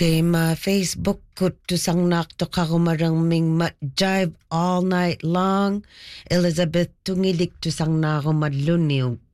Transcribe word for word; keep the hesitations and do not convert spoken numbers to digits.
Kay ma Facebook ko to sang nakto karumarang ming ma-jive all night long. Elizabeth tungilik to sang nako madluniw.